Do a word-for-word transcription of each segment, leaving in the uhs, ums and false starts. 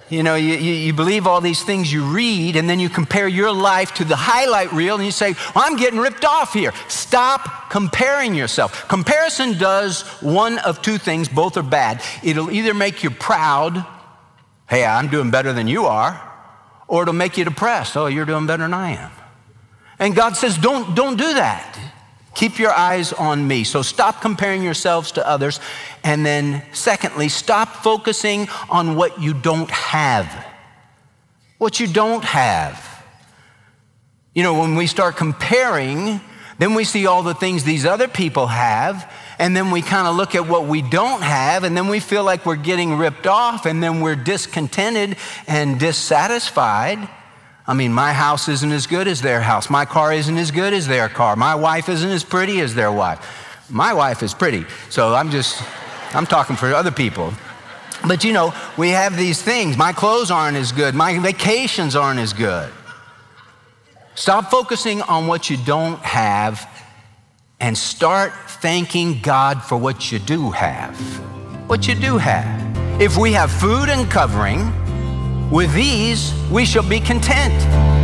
You know, you, you, you believe all these things you read, and then you compare your life to the highlight reel, and you say, well, I'm getting ripped off here. Stop comparing yourself. Comparison does one of two things. Both are bad. It'll either make you proud, hey, I'm doing better than you are, or it'll make you depressed. Oh, you're doing better than I am. And God says, don't, don't do that. Keep your eyes on me. So stop comparing yourselves to others. And then secondly, stop focusing on what you don't have. What you don't have. You know, when we start comparing, then we see all the things these other people have, and then we kind of look at what we don't have, and then we feel like we're getting ripped off, and then we're discontented and dissatisfied. I mean, my house isn't as good as their house. My car isn't as good as their car. My wife isn't as pretty as their wife. My wife is pretty, so I'm just, I'm talking for other people. But you know, we have these things. My clothes aren't as good. My vacations aren't as good. Stop focusing on what you don't have and start thanking God for what you do have. What you do have. If we have food and covering, with these, we shall be content.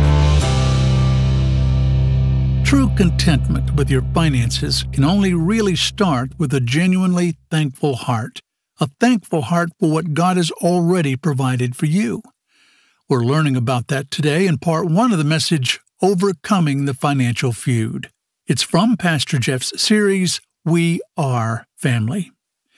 True contentment with your finances can only really start with a genuinely thankful heart. A thankful heart for what God has already provided for you. We're learning about that today in part one of the message, Overcoming the Financial Feud. It's from Pastor Jeff's series, We Are Family.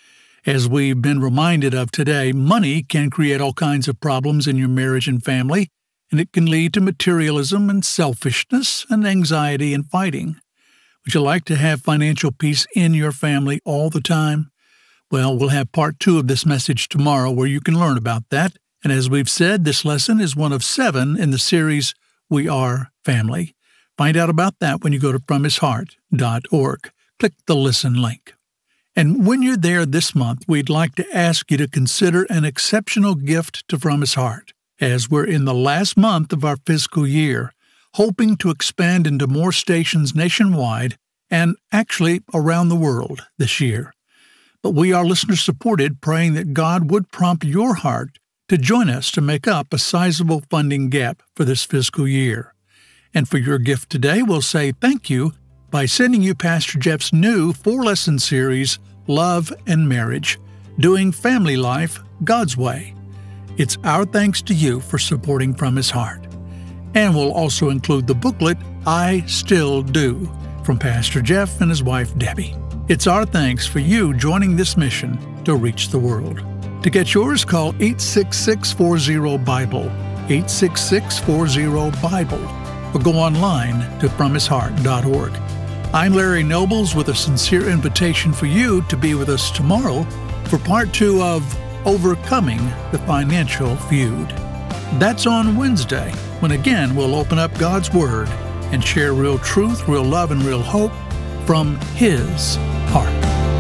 As we've been reminded of today, money can create all kinds of problems in your marriage and family, and it can lead to materialism and selfishness and anxiety and fighting. Would you like to have financial peace in your family all the time? Well, we'll have part two of this message tomorrow where you can learn about that. And as we've said, this lesson is one of seven in the series, We Are Family. Find out about that when you go to from his heart dot org. Click the listen link. And when you're there this month, we'd like to ask you to consider an exceptional gift to From His Heart, as we're in the last month of our fiscal year, hoping to expand into more stations nationwide and actually around the world this year. But we are listener-supported, praying that God would prompt your heart to join us to make up a sizable funding gap for this fiscal year. And for your gift today, we'll say thank you by sending you Pastor Jeff's new four-lesson series, Love and Marriage, Doing Family Life God's Way. It's our thanks to you for supporting From His Heart. And we'll also include the booklet, I Still Do, from Pastor Jeff and his wife, Debbie. It's our thanks for you joining this mission to reach the world. To get yours, call eight six six, four zero, BIBLE, eight six six, four zero, BIBLE, or go online to from his heart dot org. I'm Larry Nobles with a sincere invitation for you to be with us tomorrow for part two of Overcoming the Financial Feud. That's on Wednesday, when again we'll open up God's Word and share real truth, real love, and real hope from His heart.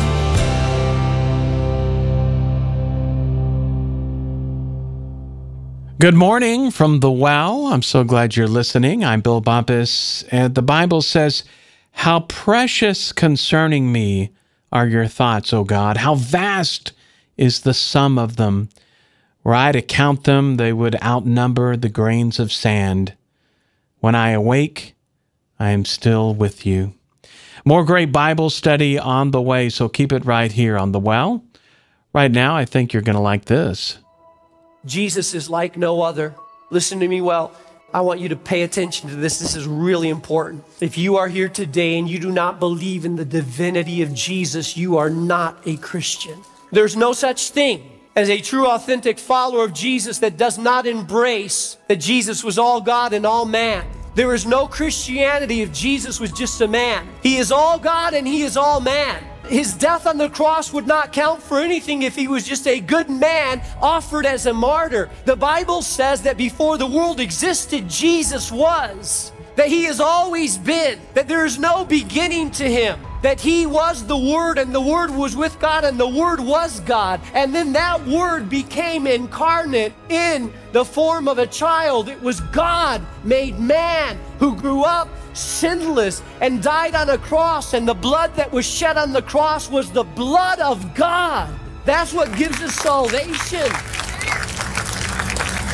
Good morning from the well. I'm so glad you're listening. I'm Bill Bumpus, and the Bible says, how precious concerning me are your thoughts, O God. How vast is the sum of them. Were I to count them, they would outnumber the grains of sand. When I awake, I am still with you. More great Bible study on the way, so keep it right here on the well. Right now, I think you're going to like this. Jesus is like no other. Listen to me well. I want you to pay attention to this. This is really important. If you are here today and you do not believe in the divinity of Jesus, you are not a Christian. There's no such thing as a true, authentic follower of Jesus that does not embrace that Jesus was all God and all man. There is no Christianity if Jesus was just a man. He is all God and He is all man. His death on the cross would not count for anything if He was just a good man offered as a martyr. The Bible says that before the world existed, Jesus was. That He has always been. That there is no beginning to Him. That He was the Word, and the Word was with God, and the Word was God. And then that Word became incarnate in the form of a child. It was God made man who grew up sinless and died on a cross, and the blood that was shed on the cross was the blood of God. That's what gives us salvation.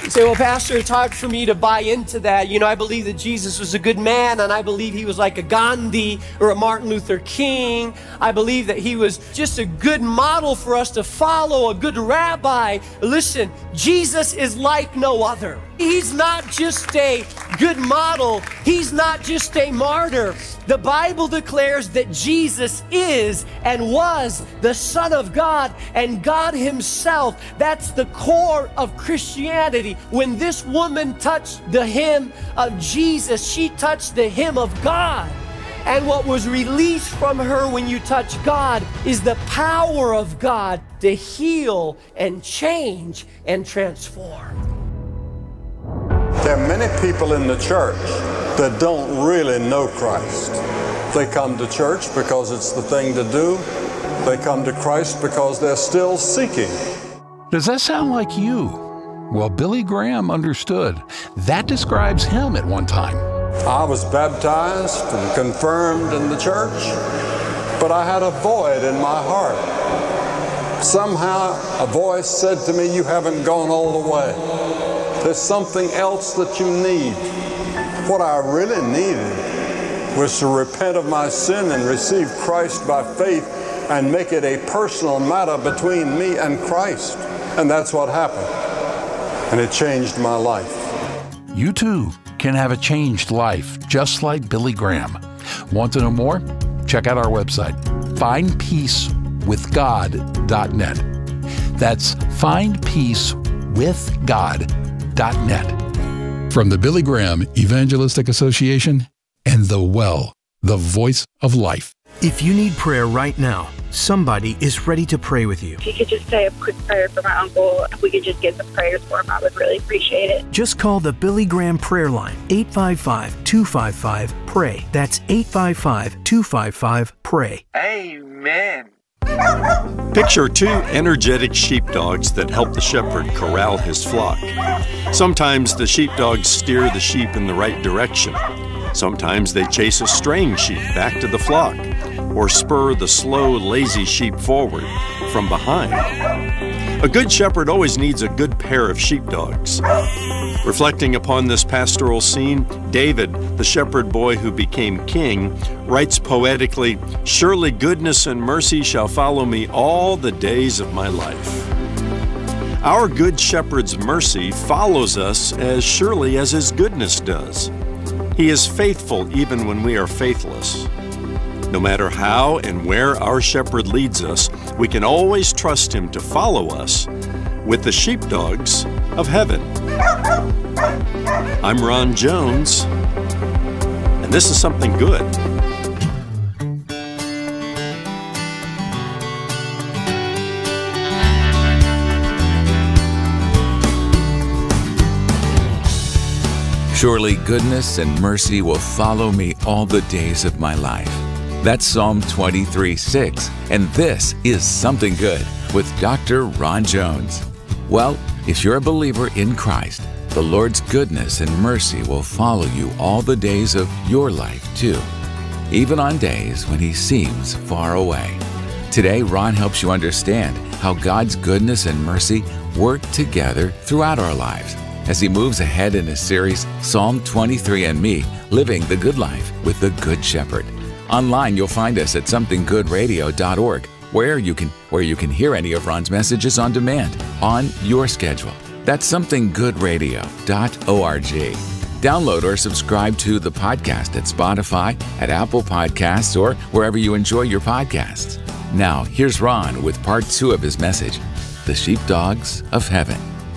You say, well, Pastor, it's hard for me to buy into that. You know, I believe that Jesus was a good man, and I believe he was like a Gandhi or a Martin Luther King. I believe that he was just a good model for us to follow, a good rabbi. Listen, Jesus is like no other. He's not just a good model. He's not just a martyr. The Bible declares that Jesus is and was the Son of God and God himself. That's the core of Christianity. When this woman touched the hem of Jesus, she touched the hem of God. And what was released from her when you touch God is the power of God to heal and change and transform. There are many people in the church that don't really know Christ. They come to church because it's the thing to do. They come to Christ because they're still seeking. Does that sound like you? Well, Billy Graham understood. That describes him at one time. I was baptized and confirmed in the church, but I had a void in my heart. Somehow a voice said to me, you haven't gone all the way. There's something else that you need. What I really needed was to repent of my sin and receive Christ by faith and make it a personal matter between me and Christ. And that's what happened. And it changed my life. You too can have a changed life, just like Billy Graham. Want to know more? Check out our website, find peace with god dot net. That's find peace with god dot net. From the Billy Graham Evangelistic Association and The Well, the voice of life. If you need prayer right now, somebody is ready to pray with you. If you could just say a quick prayer for my uncle, if we could just get some prayers for him, I would really appreciate it. Just call the Billy Graham prayer line, eight five five, two five five, pray. That's eight five five, two five five, pray. Amen. Picture two energetic sheepdogs that help the shepherd corral his flock. Sometimes the sheepdogs steer the sheep in the right direction. Sometimes they chase a straying sheep back to the flock, or spur the slow, lazy sheep forward from behind. A good shepherd always needs a good pair of sheepdogs. Reflecting upon this pastoral scene, David, the shepherd boy who became king, writes poetically, "Surely goodness and mercy shall follow me all the days of my life." Our good shepherd's mercy follows us as surely as his goodness does. He is faithful even when we are faithless. No matter how and where our shepherd leads us, we can always trust him to follow us with the sheepdogs of heaven. I'm Ron Jones, and this is Something Good. Surely goodness and mercy will follow me all the days of my life. That's Psalm twenty-three six, and this is Something Good with Doctor Ron Jones. Well, if you're a believer in Christ, the Lord's goodness and mercy will follow you all the days of your life too, even on days when He seems far away. Today, Ron helps you understand how God's goodness and mercy work together throughout our lives as he moves ahead in his series, Psalm twenty-three and Me, Living the Good Life with the Good Shepherd. Online, you'll find us at something good radio dot org, where you can where you can hear any of Ron's messages on demand, on your schedule. That's something good radio dot org. Download or subscribe to the podcast at Spotify, at Apple Podcasts, or wherever you enjoy your podcasts. Now, here's Ron with part two of his message, The Sheepdogs of Heaven.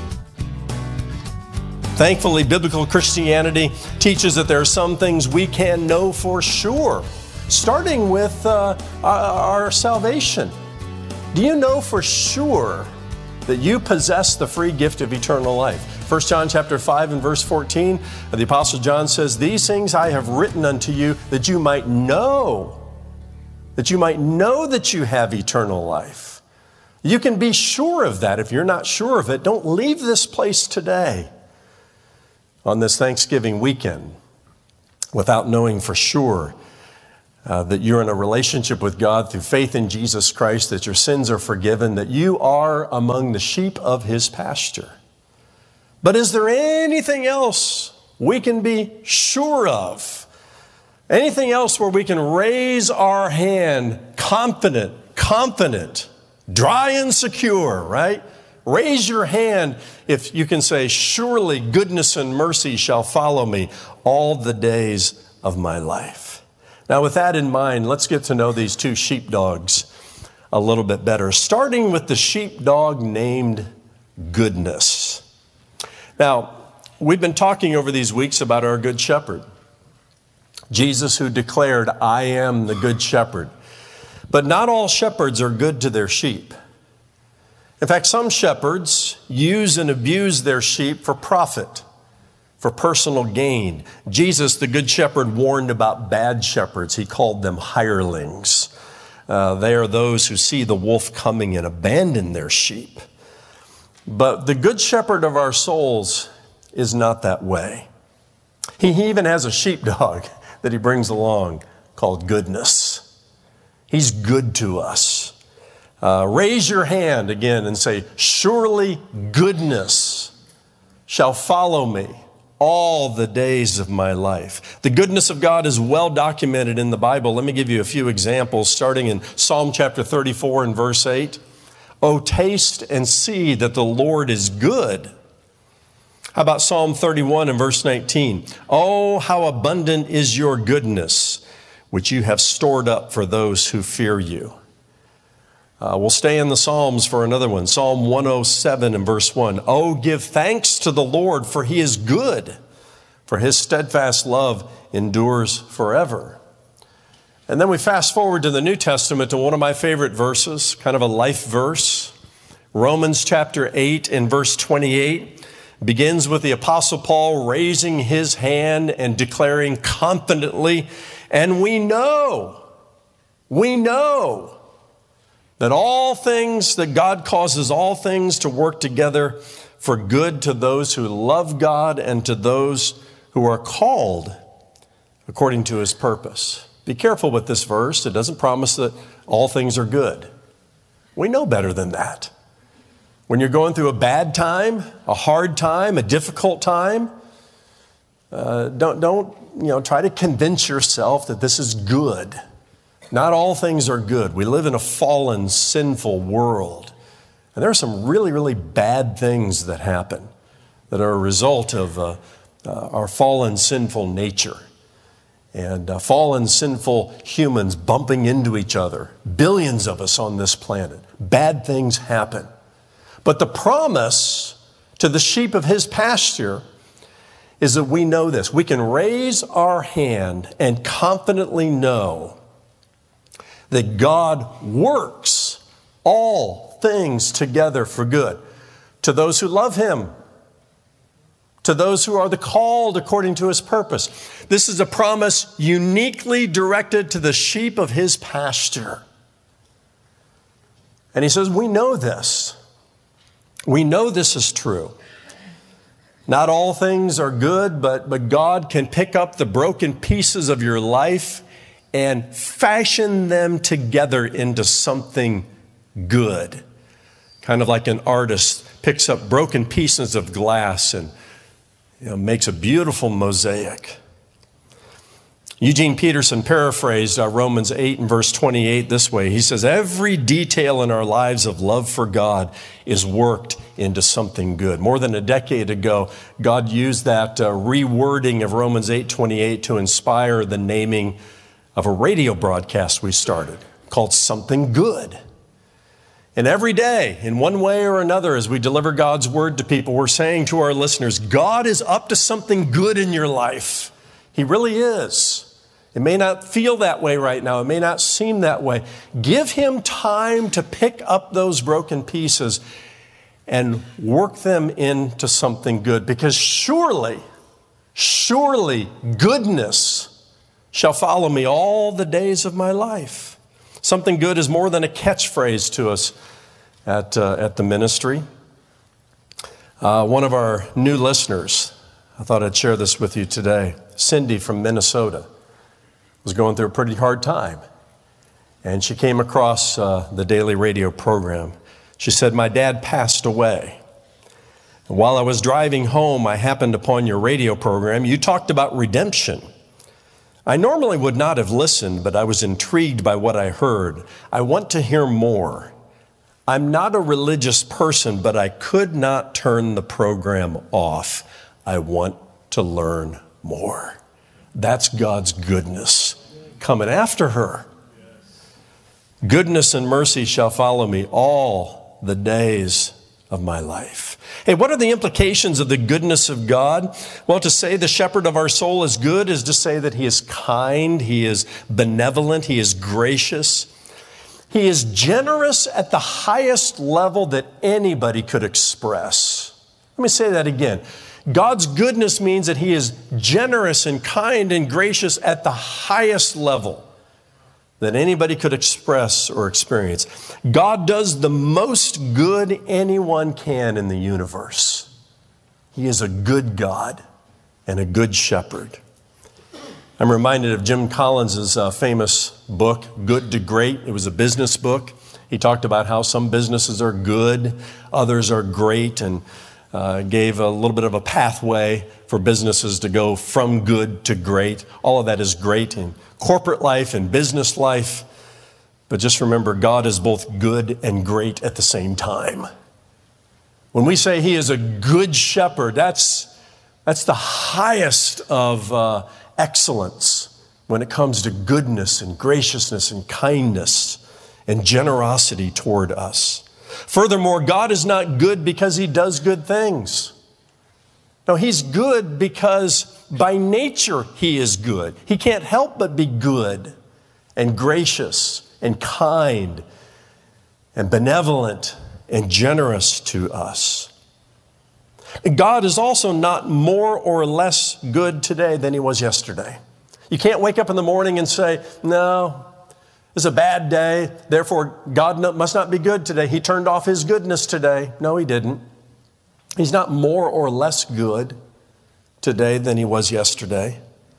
Thankfully, biblical Christianity teaches that there are some things we can know for sure, starting with uh, our salvation. Do you know for sure that you possess the free gift of eternal life? First John chapter five and verse fourteen, the Apostle John says, "These things I have written unto you that you might know, that you might know that you have eternal life." You can be sure of that. If you're not sure of it, don't leave this place today on this Thanksgiving weekend without knowing for sure uh, that you're in a relationship with God through faith in Jesus Christ, that your sins are forgiven, that you are among the sheep of His pasture. But is there anything else we can be sure of? Anything else where we can raise our hand, confident, confident, dry and secure, right? Raise your hand if you can say, surely goodness and mercy shall follow me all the days of my life. Now, with that in mind, let's get to know these two sheepdogs a little bit better, starting with the sheepdog named Goodness. Now, we've been talking over these weeks about our Good Shepherd, Jesus, who declared, I am the Good Shepherd. But not all shepherds are good to their sheep. In fact, some shepherds use and abuse their sheep for profit, for personal gain. Jesus, the Good Shepherd, warned about bad shepherds. He called them hirelings. Uh, they are those who see the wolf coming and abandon their sheep. But the Good Shepherd of our souls is not that way. He, he even has a sheepdog that he brings along called Goodness. He's good to us. Uh, raise your hand again and say, surely goodness shall follow me all the days of my life. The goodness of God is well documented in the Bible. Let me give you a few examples, starting in Psalm chapter thirty-four and verse eight. Oh, taste and see that the Lord is good. How about Psalm thirty-one and verse nineteen? Oh, how abundant is your goodness, which you have stored up for those who fear you. Uh, we'll stay in the Psalms for another one. Psalm one oh seven and verse one. Oh, give thanks to the Lord, for he is good, for his steadfast love endures forever. And then we fast forward to the New Testament to one of my favorite verses, kind of a life verse. Romans chapter eight and verse twenty-eight begins with the Apostle Paul raising his hand and declaring confidently, and we know, we know, that all things, that God causes all things to work together for good to those who love God and to those who are called according to his purpose. Be careful with this verse. It doesn't promise that all things are good. We know better than that. When you're going through a bad time, a hard time, a difficult time, uh, don't, don't you know, try to convince yourself that this is good. Not all things are good. We live in a fallen, sinful world. And there are some really, really bad things that happen that are a result of uh, uh, our fallen, sinful nature. And uh, fallen, sinful humans bumping into each other. Billions of us on this planet. Bad things happen. But the promise to the sheep of his pasture is that we know this. We can raise our hand and confidently know that God works all things together for good to those who love him, to those who are the called according to his purpose. This is a promise uniquely directed to the sheep of his pasture. And he says, we know this. We know this is true. Not all things are good, but, but God can pick up the broken pieces of your life and fashion them together into something good. Kind of like an artist picks up broken pieces of glass and you know, makes a beautiful mosaic. Eugene Peterson paraphrased uh, Romans eight and verse twenty-eight this way. He says, every detail in our lives of love for God is worked into something good. More than a decade ago, God used that uh, rewording of Romans eight twenty-eight to inspire the naming of a radio broadcast we started called Something Good. And every day, in one way or another, as we deliver God's word to people, we're saying to our listeners, God is up to something good in your life. He really is. It may not feel that way right now. It may not seem that way. Give him time to pick up those broken pieces and work them into something good, because surely, surely goodness shall follow me all the days of my life. Something good is more than a catchphrase to us at, uh, at the ministry. Uh, one of our new listeners, I thought I'd share this with you today. Cindy from Minnesota was going through a pretty hard time. And she came across uh, the daily radio program. She said, my dad passed away. While I was driving home, I happened upon your radio program. You talked about redemption. I normally would not have listened, but I was intrigued by what I heard. I want to hear more. I'm not a religious person, but I could not turn the program off. I want to learn more. That's God's goodness coming after her. Goodness and mercy shall follow me all the days of my life. Hey, what are the implications of the goodness of God? Well, to say the shepherd of our soul is good is to say that he is kind, he is benevolent, he is gracious. He is generous at the highest level that anybody could express. Let me say that again. God's goodness means that he is generous and kind and gracious at the highest level that anybody could express or experience. God does the most good anyone can in the universe. He is a good God and a good shepherd. I'm reminded of Jim Collins' uh, famous book, Good to Great. It was a business book. He talked about how some businesses are good, others are great, and uh, gave a little bit of a pathway for businesses to go from good to great. All of that is great in corporate life and business life. But just remember, God is both good and great at the same time. When we say he is a good shepherd, that's, that's the highest of uh, excellence when it comes to goodness and graciousness and kindness and generosity toward us. Furthermore, God is not good because he does good things. No, he's good because by nature he is good. He can't help but be good and gracious and kind and benevolent and generous to us. God is also not more or less good today than he was yesterday. You can't wake up in the morning and say, no, it's a bad day, therefore God must not be good today. He turned off his goodness today. No, he didn't. He's not more or less good today than he was yesterday.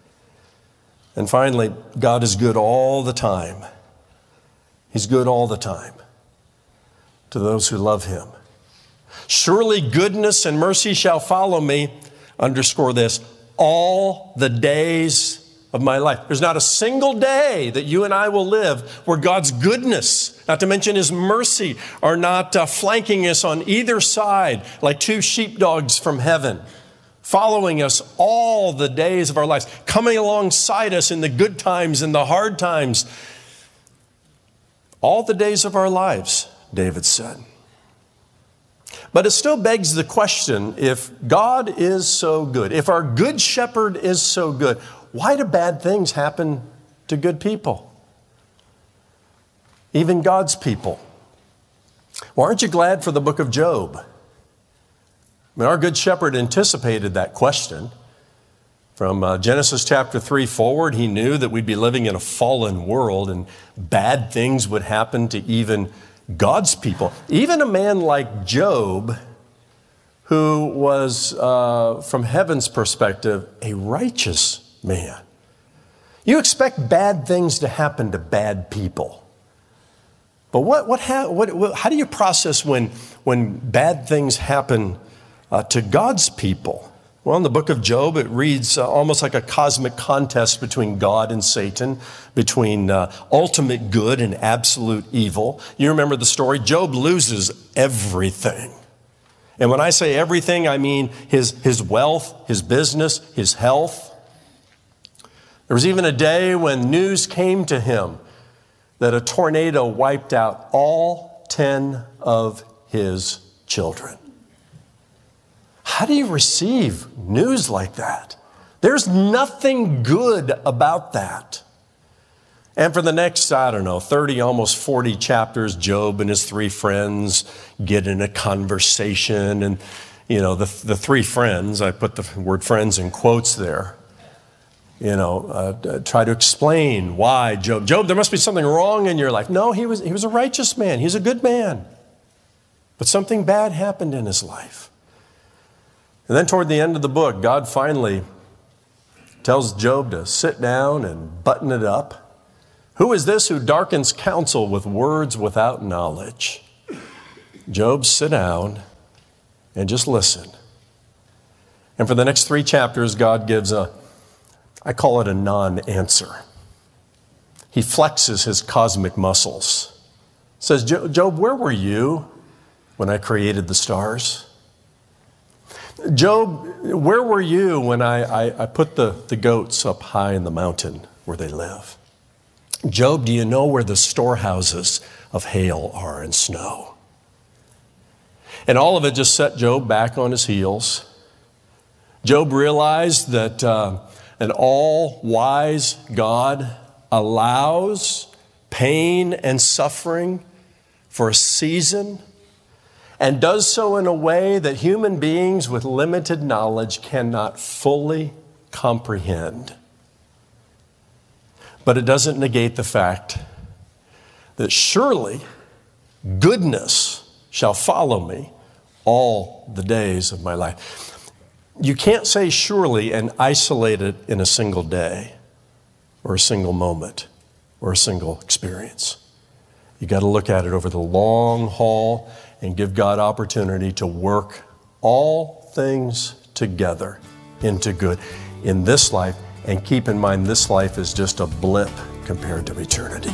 And finally, God is good all the time. He's good all the time to those who love him. Surely goodness and mercy shall follow me, underscore this, all the days of my life. There's not a single day that you and I will live where God's goodness, not to mention his mercy, are not uh, flanking us on either side like two sheepdogs from heaven, following us all the days of our lives, coming alongside us in the good times and the hard times. All the days of our lives, David said. But it still begs the question, if God is so good, if our good shepherd is so good, why do bad things happen to good people? Even God's people. Well, aren't you glad for the book of Job? I mean, our good shepherd anticipated that question. From uh, Genesis chapter three forward, he knew that we'd be living in a fallen world and bad things would happen to even God's people. Even a man like Job, who was, uh, from heaven's perspective, a righteous man. You expect bad things to happen to bad people. But what, what, ha- what, what, how do you process when, when bad things happen uh, to God's people? Well, in the book of Job, it reads uh, almost like a cosmic contest between God and Satan, between uh, ultimate good and absolute evil. You remember the story? Job loses everything. And when I say everything, I mean his, his wealth, his business, his health. There was even a day when news came to him that a tornado wiped out all ten of his children. How do you receive news like that? There's nothing good about that. And for the next, I don't know, thirty, almost forty chapters, Job and his three friends get in a conversation. And, you know, the, the three friends, I put the word friends in quotes there, you know, uh, try to explain why Job. Job, there must be something wrong in your life. No, he was, he was a righteous man. He's a good man. But something bad happened in his life. And then toward the end of the book, God finally tells Job to sit down and button it up. Who is this who darkens counsel with words without knowledge? Job, sit down and just listen. And for the next three chapters, God gives a, I call it a non-answer. He flexes his cosmic muscles. Says, Job, where were you when I created the stars? Job, where were you when I, I, I put the, the goats up high in the mountain where they live? Job, do you know where the storehouses of hail are and snow? And all of it just set Job back on his heels. Job realized that uh, an all-wise God allows pain and suffering for a season, and does so in a way that human beings with limited knowledge cannot fully comprehend. But it doesn't negate the fact that surely goodness shall follow me all the days of my life. You can't say surely and isolate it in a single day or a single moment or a single experience. You got to look at it over the long haul and give God opportunity to work all things together into good in this life. And keep in mind, this life is just a blip compared to eternity.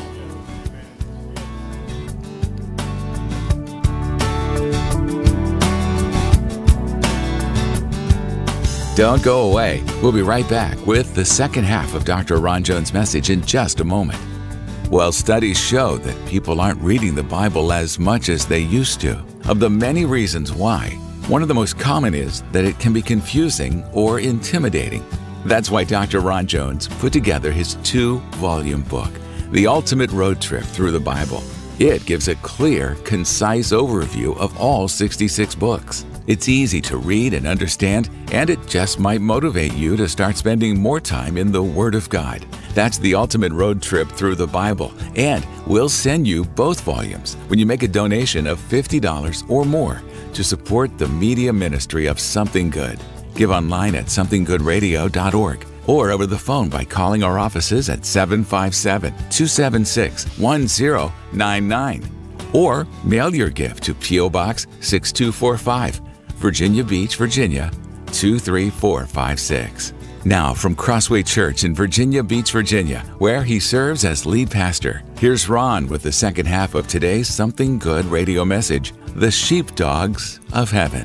Don't go away. We'll be right back with the second half of Doctor Ron Jones' message in just a moment. Well, studies show that people aren't reading the Bible as much as they used to. Of the many reasons why, one of the most common is that it can be confusing or intimidating. That's why Doctor Ron Jones put together his two-volume book, The Ultimate Road Trip Through the Bible. It gives a clear, concise overview of all sixty-six books. It's easy to read and understand, and it just might motivate you to start spending more time in the Word of God. That's The Ultimate Road Trip Through the Bible, and we'll send you both volumes when you make a donation of fifty dollars or more to support the media ministry of Something Good. Give online at something good radio dot org or over the phone by calling our offices at seven five seven, two seven six, one zero nine nine. Or mail your gift to P O Box six two four five, Virginia Beach, Virginia two three four five six. Now from Crossway Church in Virginia Beach, Virginia, where he serves as lead pastor, here's Ron with the second half of today's Something Good radio message, The Sheepdogs of Heaven.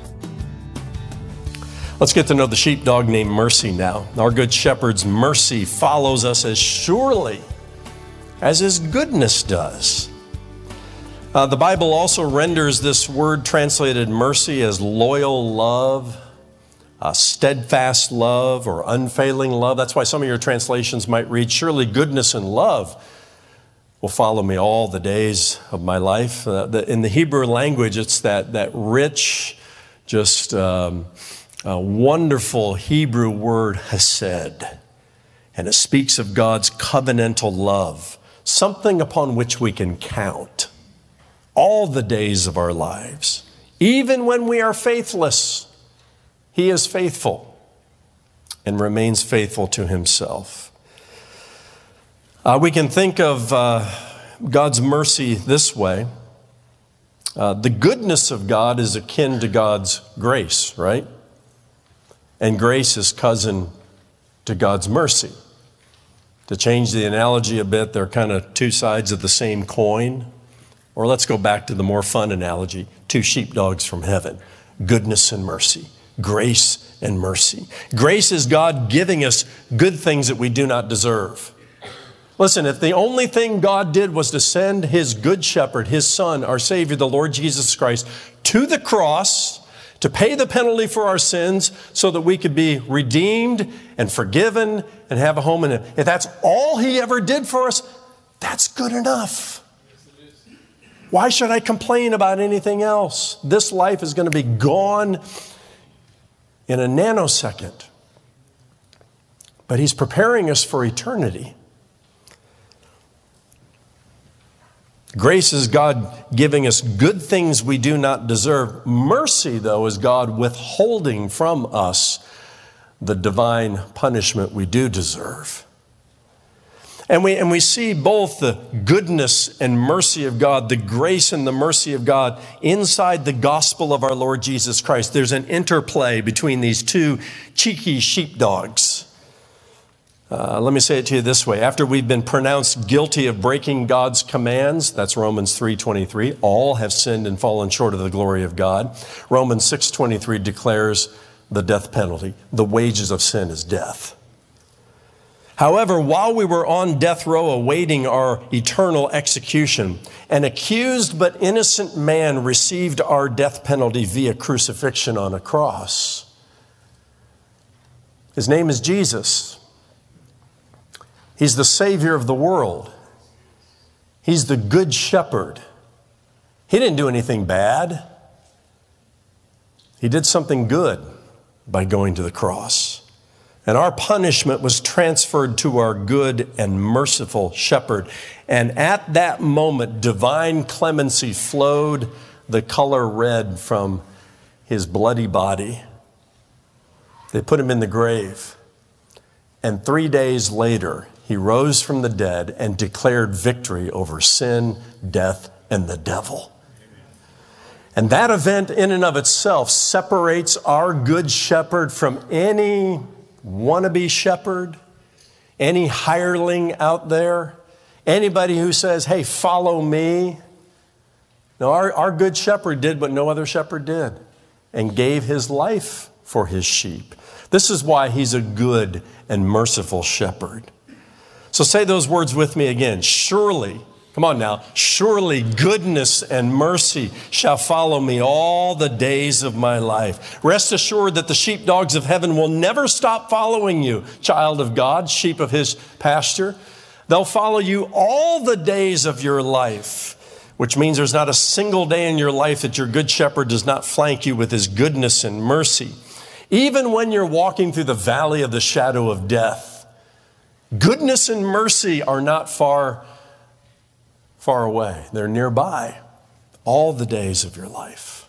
Let's get to know the sheepdog named Mercy now. Our good shepherd's mercy follows us as surely as his goodness does. Uh, the Bible also renders this word translated mercy as loyal love, uh, steadfast love, or unfailing love. That's why some of your translations might read, surely goodness and love will follow me all the days of my life. Uh, the, in the Hebrew language, it's that, that rich, just... Um, A wonderful Hebrew word, hesed, and it speaks of God's covenantal love, something upon which we can count all the days of our lives. Even when we are faithless, he is faithful and remains faithful to himself. Uh, we can think of uh, God's mercy this way. Uh, the goodness of God is akin to God's grace, right? And grace is cousin to God's mercy. To change the analogy a bit, they're kind of two sides of the same coin. Or let's go back to the more fun analogy, two sheepdogs from heaven. Goodness and mercy. Grace and mercy. Grace is God giving us good things that we do not deserve. Listen, if the only thing God did was to send his good shepherd, his son, our Savior, the Lord Jesus Christ, to the cross to pay the penalty for our sins so that we could be redeemed and forgiven and have a home in it. If that's all he ever did for us, that's good enough. Why should I complain about anything else? This life is going to be gone in a nanosecond. But he's preparing us for eternity. Grace is God giving us good things we do not deserve. Mercy, though, is God withholding from us the divine punishment we do deserve. And we, and we see both the goodness and mercy of God, the grace and the mercy of God inside the gospel of our Lord Jesus Christ. There's an interplay between these two cheeky sheepdogs. Uh, let me say it to you this way. After we've been pronounced guilty of breaking God's commands, that's Romans three twenty-three, all have sinned and fallen short of the glory of God. Romans six twenty-three declares the death penalty. The wages of sin is death. However, while we were on death row awaiting our eternal execution, an accused but innocent man received our death penalty via crucifixion on a cross. His name is Jesus. He's the Savior of the world. He's the Good Shepherd. He didn't do anything bad. He did something good by going to the cross. And our punishment was transferred to our good and merciful shepherd. And at that moment, divine clemency flowed the color red from his bloody body. They put him in the grave. And three days later, he rose from the dead and declared victory over sin, death, and the devil. And that event in and of itself separates our good shepherd from any wannabe shepherd, any hireling out there, anybody who says, hey, follow me. No, our, our good shepherd did what no other shepherd did and gave his life for his sheep. This is why he's a good and merciful shepherd. So say those words with me again. Surely, come on now, surely goodness and mercy shall follow me all the days of my life. Rest assured that the sheepdogs of heaven will never stop following you, child of God, sheep of his pasture. They'll follow you all the days of your life, which means there's not a single day in your life that your good shepherd does not flank you with his goodness and mercy. Even when you're walking through the valley of the shadow of death, goodness and mercy are not far far away. They're nearby all the days of your life.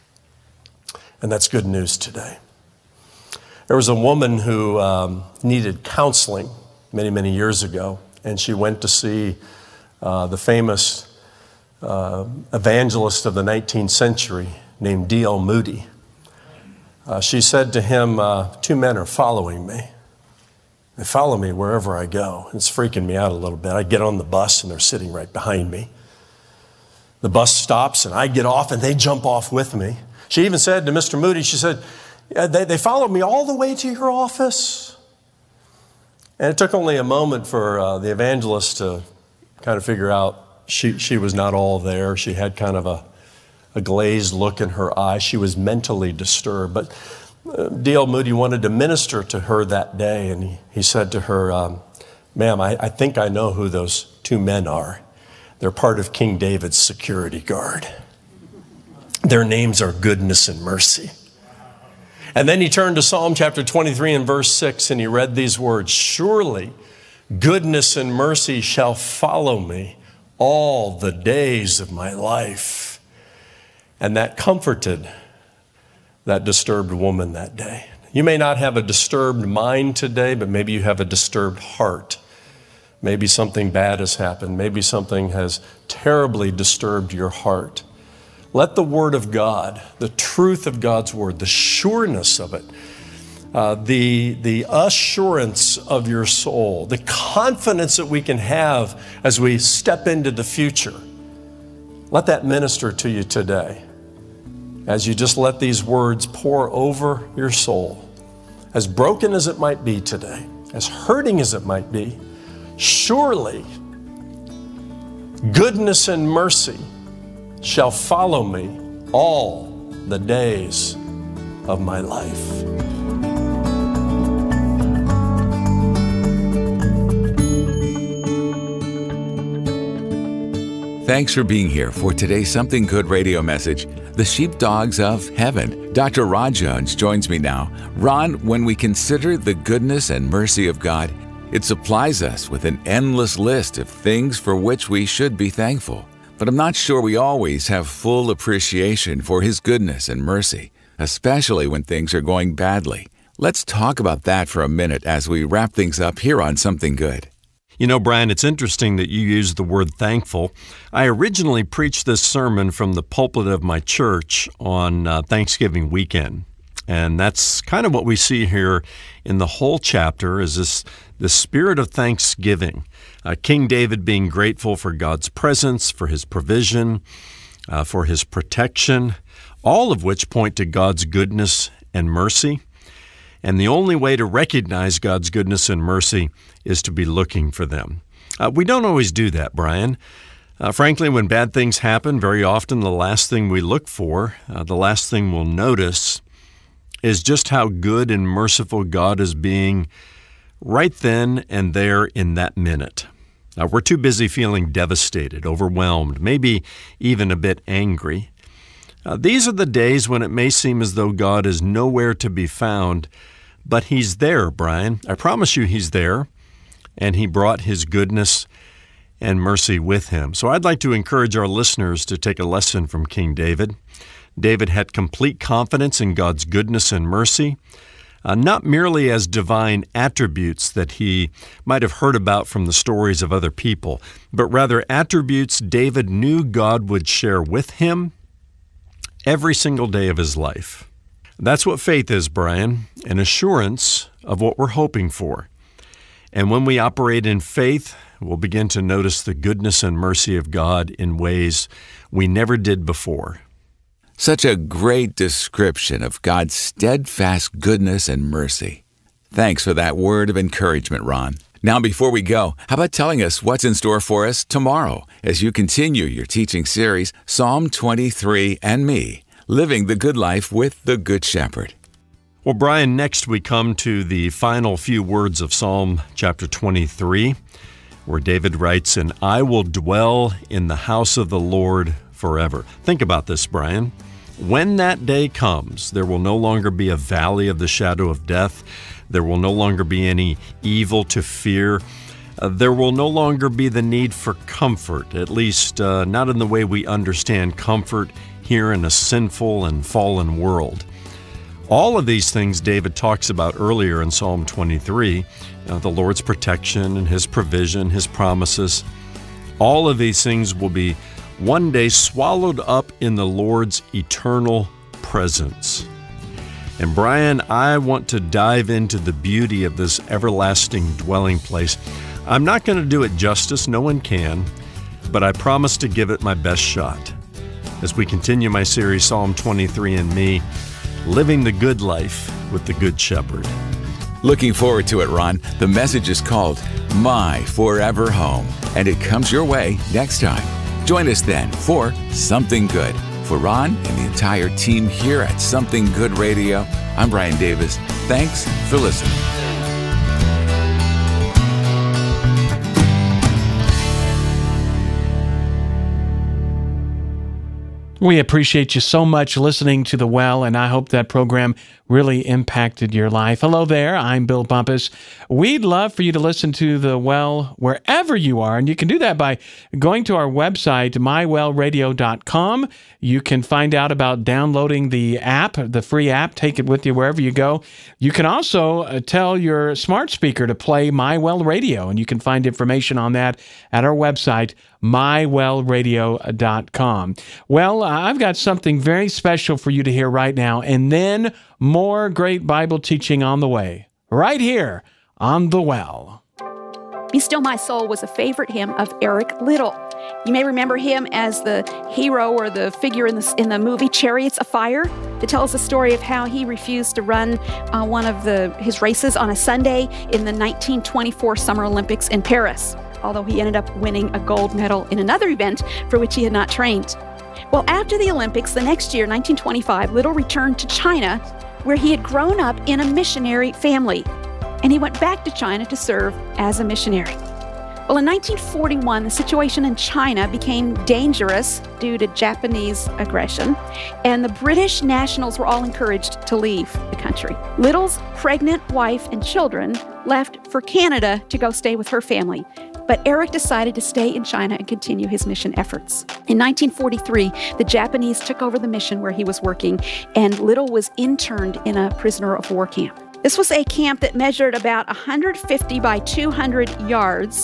And that's good news today. There was a woman who um, needed counseling many, many years ago, and she went to see uh, the famous uh, evangelist of the nineteenth century named D L Moody. Uh, she said to him, uh, two men are following me. They follow me wherever I go. It's freaking me out a little bit. I get on the bus and they're sitting right behind me. The bus stops and I get off and they jump off with me. She even said to Mister Moody, she said, they, they followed me all the way to your office. And it took only a moment for uh, the evangelist to kind of figure out she, she was not all there. She had kind of a, a glazed look in her eye. She was mentally disturbed. But D L Moody wanted to minister to her that day, and he, he said to her, um, ma'am, I, I think I know who those two men are. They're part of King David's security guard. Their names are goodness and mercy. And then he turned to Psalm chapter twenty-three and verse six, and he read these words, surely goodness and mercy shall follow me all the days of my life. And that comforted that disturbed woman that day. You may not have a disturbed mind today, but maybe you have a disturbed heart. Maybe something bad has happened. Maybe something has terribly disturbed your heart. Let the Word of God, the truth of God's Word, the sureness of it, uh, the, the assurance of your soul, the confidence that we can have as we step into the future, let that minister to you today. As you just let these words pour over your soul, as broken as it might be today, as hurting as it might be, surely goodness and mercy shall follow me all the days of my life. Thanks for being here for today's Something Good radio message, The Sheepdogs of Heaven. Doctor Ron Jones joins me now. Ron, when we consider the goodness and mercy of God, it supplies us with an endless list of things for which we should be thankful. But I'm not sure we always have full appreciation for His goodness and mercy, especially when things are going badly. Let's talk about that for a minute as we wrap things up here on Something Good. You know, Brian, it's interesting that you use the word thankful. I originally preached this sermon from the pulpit of my church on uh, Thanksgiving weekend. And that's kind of what we see here in the whole chapter is this, this spirit of thanksgiving. Uh, King David being grateful for God's presence, for his provision, uh, for his protection, all of which point to God's goodness and mercy. And the only way to recognize God's goodness and mercy is to be looking for them. Uh, we don't always do that, Brian. Uh, frankly, when bad things happen, very often the last thing we look for, uh, the last thing we'll notice, is just how good and merciful God is being right then and there in that minute. Uh, we're too busy feeling devastated, overwhelmed, maybe even a bit angry. Uh, these are the days when it may seem as though God is nowhere to be found, but He's there, Brian. I promise you He's there, and He brought His goodness and mercy with Him. So I'd like to encourage our listeners to take a lesson from King David. David had complete confidence in God's goodness and mercy, uh, not merely as divine attributes that he might have heard about from the stories of other people, but rather attributes David knew God would share with him every single day of his life. That's what faith is, Brian, an assurance of what we're hoping for. And when we operate in faith, we'll begin to notice the goodness and mercy of God in ways we never did before. Such a great description of God's steadfast goodness and mercy. Thanks for that word of encouragement, Ron. Now, before we go, how about telling us what's in store for us tomorrow as you continue your teaching series, Psalm twenty-three and Me, Living the Good Life with the Good Shepherd. Well, Brian, next we come to the final few words of Psalm chapter twenty-three, where David writes, "And I will dwell in the house of the Lord forever." Think about this, Brian. When that day comes, there will no longer be a valley of the shadow of death. There will no longer be any evil to fear. Uh, there will no longer be the need for comfort, at least uh, not in the way we understand comfort here in a sinful and fallen world. All of these things David talks about earlier in Psalm twenty-three, uh, the Lord's protection and His provision, His promises. All of these things will be one day swallowed up in the Lord's eternal presence. And Brian, I want to dive into the beauty of this everlasting dwelling place. I'm not going to do it justice, no one can, but I promise to give it my best shot. As we continue my series, Psalm twenty-three and Me, Living the Good Life with the Good Shepherd. Looking forward to it, Ron. The message is called My Forever Home, and it comes your way next time. Join us then for Something Good. For Ron and the entire team here at Something Good Radio, I'm Brian Davis. Thanks for listening. We appreciate you so much listening to The Well, and I hope that program really impacted your life. Hello there, I'm Bill Bumpus. We'd love for you to listen to The Well wherever you are, and you can do that by going to our website, my well radio dot com. You can find out about downloading the app, the free app. Take it with you wherever you go. You can also uh, tell your smart speaker to play My Well Radio, and you can find information on that at our website, my well radio dot com. Well, I've got something very special for you to hear right now, and then more great Bible teaching on the way, right here on The Well. Be Still My Soul was a favorite hymn of Eric Liddell. You may remember him as the hero or the figure in the, in the movie Chariots of Fire. It tells the story of how he refused to run uh, one of the, his races on a Sunday in the nineteen twenty-four Summer Olympics in Paris, although he ended up winning a gold medal in another event for which he had not trained. Well, after the Olympics, the next year, nineteen twenty-five, Liddell returned to China, where he had grown up in a missionary family, and he went back to China to serve as a missionary. Well, in nineteen forty-one, the situation in China became dangerous due to Japanese aggression, and the British nationals were all encouraged to leave the country. Liddell's pregnant wife and children left for Canada to go stay with her family, but Eric decided to stay in China and continue his mission efforts. In nineteen forty-three, the Japanese took over the mission where he was working, and Liddell was interned in a prisoner of war camp. This was a camp that measured about one hundred fifty by two hundred yards,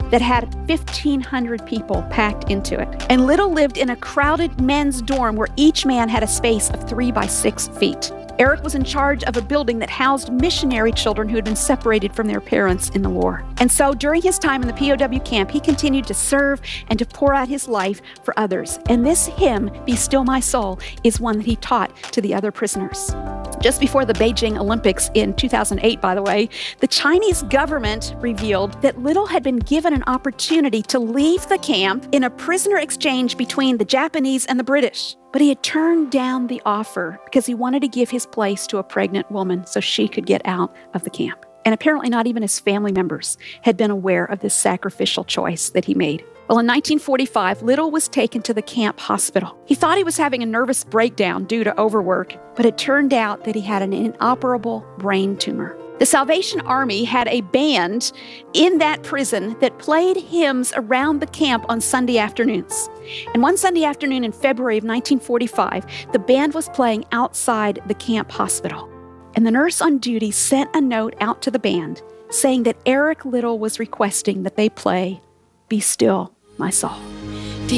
that had fifteen hundred people packed into it. And Little lived in a crowded men's dorm where each man had a space of three by six feet. Eric was in charge of a building that housed missionary children who had been separated from their parents in the war. And so during his time in the P O W camp, he continued to serve and to pour out his life for others. And this hymn, Be Still My Soul, is one that he taught to the other prisoners. Just before the Beijing Olympics in two thousand eight, by the way, the Chinese government revealed that Little had been given an opportunity to leave the camp in a prisoner exchange between the Japanese and the British. But he had turned down the offer because he wanted to give his place to a pregnant woman so she could get out of the camp. And apparently not even his family members had been aware of this sacrificial choice that he made. Well, in nineteen forty-five, Little was taken to the camp hospital. He thought he was having a nervous breakdown due to overwork, but it turned out that he had an inoperable brain tumor. The Salvation Army had a band in that prison that played hymns around the camp on Sunday afternoons. And one Sunday afternoon in February of nineteen forty-five, the band was playing outside the camp hospital. And the nurse on duty sent a note out to the band saying that Eric Little was requesting that they play Be Still My Soul.